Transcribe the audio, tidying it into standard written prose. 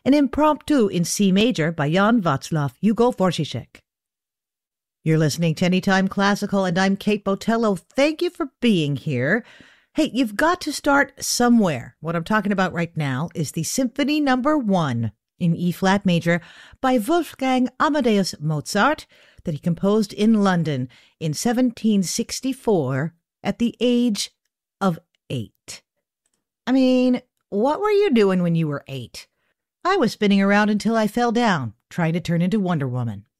an impromptu in C major by Jan Václav Hugo Wojciech. You're listening to Anytime Classical, and I'm Kate Botello. Thank you for being here. Hey, you've got to start somewhere. What I'm talking about right now is the Symphony No. 1 in E-flat major by Wolfgang Amadeus Mozart that he composed in London in 1764 at the age of 8. I mean, what were you doing when you were 8? I was spinning around until I fell down, trying to turn into Wonder Woman.